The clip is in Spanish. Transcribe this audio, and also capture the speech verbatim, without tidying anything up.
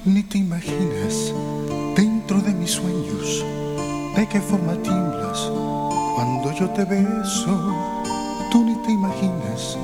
ni te imaginas, dentro de mis sueños, de qué forma tiemblas cuando yo te beso. Tú ni te imaginas